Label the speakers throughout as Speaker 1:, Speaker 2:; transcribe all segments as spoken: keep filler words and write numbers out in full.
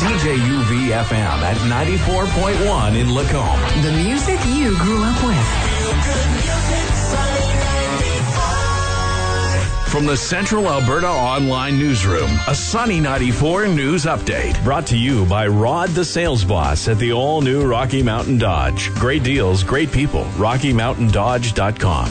Speaker 1: C J U V F M at ninety-four point one in Lacombe.
Speaker 2: The music you grew up with.
Speaker 1: From the Central Alberta Online Newsroom, a Sunny ninety-four news update. Brought to you by Rod the Sales Boss at the all-new Rocky Mountain Dodge. Great deals, great people. rocky mountain dodge dot com.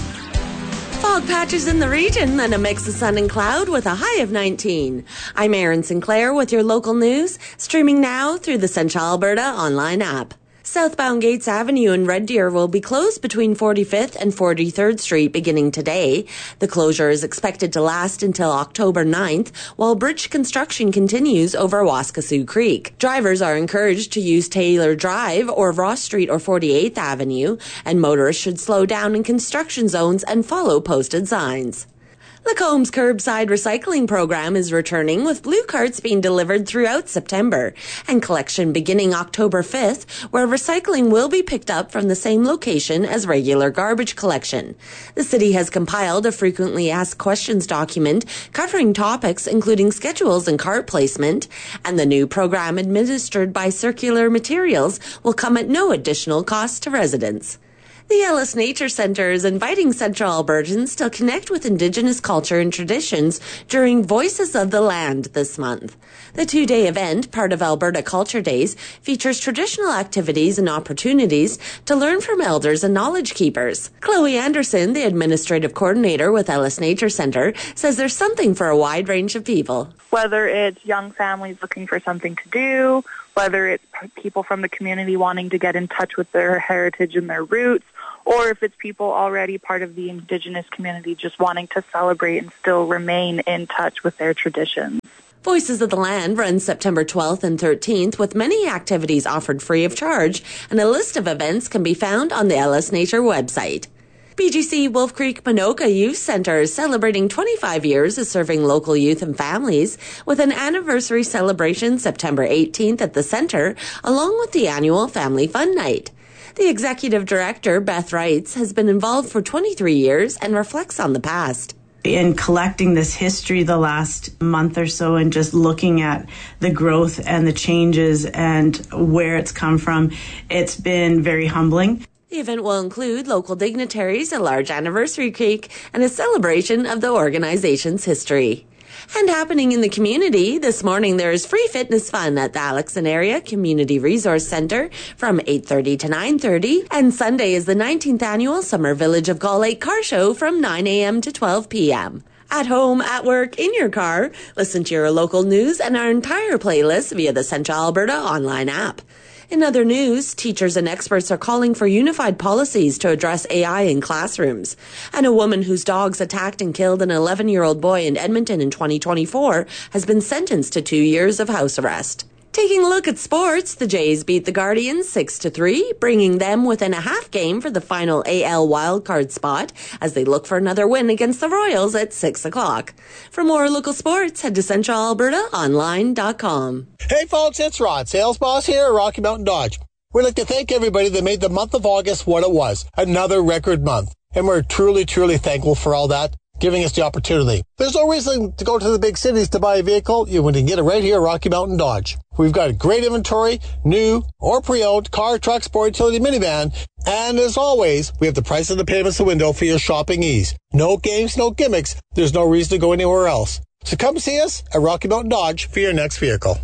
Speaker 3: Fog patches in the region and a mix of sun and cloud with a high of nineteen. I'm Erin Sinclair with your local news, streaming now through the Central Alberta Online app. Southbound Gates Avenue in Red Deer will be closed between forty-fifth and forty-third Street beginning today. The closure is expected to last until October ninth, while bridge construction continues over Waskesiu Creek. Drivers are encouraged to use Taylor Drive or Ross Street or forty-eighth Avenue, and motorists should slow down in construction zones and follow posted signs. Lacombe's curbside recycling program is returning, with blue carts being delivered throughout September and collection beginning October fifth, where recycling will be picked up from the same location as regular garbage collection. The city has compiled a frequently asked questions document covering topics including schedules and cart placement, and the new program administered by Circular Materials will come at no additional cost to residents. The Ellis Nature Centre is inviting Central Albertans to connect with Indigenous culture and traditions during Voices of the Land this month. The two-day event, part of Alberta Culture Days, features traditional activities and opportunities to learn from elders and knowledge keepers. Chloe Anderson, the administrative coordinator with Ellis Nature Centre, says there's something for a wide range of people.
Speaker 4: Whether it's young families looking for something to do, whether it's people from the community wanting to get in touch with their heritage and their roots, or if it's people already part of the Indigenous community just wanting to celebrate and still remain in touch with their traditions.
Speaker 3: Voices of the Land runs September twelfth and thirteenth, with many activities offered free of charge, and a list of events can be found on the Ellis Nature website. B G C Wolf Creek Minoka Youth Centre is celebrating twenty-five years of serving local youth and families with an anniversary celebration September eighteenth at the centre, along with the annual Family Fun Night. The executive director, Beth Wrights, has been involved for twenty-three years and reflects on the past.
Speaker 5: In collecting this history the last month or so and just looking at the growth and the changes and where it's come from, it's been very humbling.
Speaker 3: The event will include local dignitaries, a large anniversary cake, and a celebration of the organization's history. And happening in the community, this morning there is free fitness fun at the Alexon Area Community Resource Centre from eight thirty to nine thirty, and Sunday is the nineteenth annual Summer Village of Gull Lake Car Show from nine a.m. to twelve p.m. At home, at work, in your car, listen to your local news and our entire playlist via the Central Alberta online app. In other news, teachers and experts are calling for unified policies to address A I in classrooms. And a woman whose dogs attacked and killed an eleven-year-old boy in Edmonton in twenty twenty-four has been sentenced to two years of house arrest. Taking a look at sports, the Jays beat the Guardians six to three, bringing them within a half game for the final A L wildcard spot as they look for another win against the Royals at six o'clock. For more local sports, head to central alberta online dot com.
Speaker 6: Hey folks, it's Rod, sales boss here at Rocky Mountain Dodge. We'd like to thank everybody that made the month of August what it was, another record month. And we're truly, truly thankful for all that, giving us the opportunity. There's no reason to go to the big cities to buy a vehicle. You can get it right here at Rocky Mountain Dodge. We've got a great inventory, new or pre-owned, car, truck, sport, utility, minivan. And as always, we have the price of the payments the window for your shopping ease. No games, no gimmicks. There's no reason to go anywhere else. So come see us at Rocky Mountain Dodge for your next vehicle.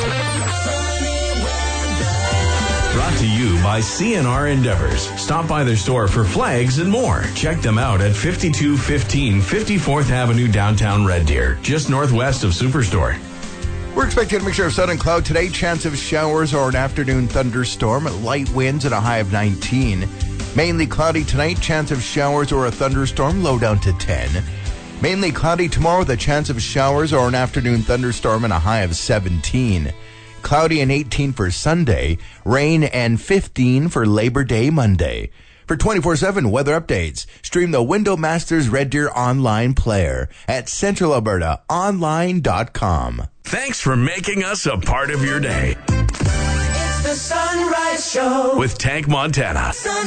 Speaker 1: Brought to you by C N R Endeavors. Stop by their store for flags and more. Check them out at fifty-two fifteen fifty-fourth Avenue, downtown Red Deer, just northwest of Superstore.
Speaker 7: We're expecting a mixture of sun and cloud today. Chance of showers or an afternoon thunderstorm. Light winds at a high of nineteen. Mainly cloudy tonight. Chance of showers or a thunderstorm. Low down to ten. Mainly cloudy tomorrow with a chance of showers or an afternoon thunderstorm and a high of seventeen. Cloudy and eighteen for Sunday. Rain and fifteen for Labor Day Monday. For twenty-four seven weather updates, stream the Window Masters Red Deer online player at central alberta online dot com.
Speaker 1: Thanks for making us a part of your day.
Speaker 2: It's the Sunrise Show
Speaker 1: with Tank Montana.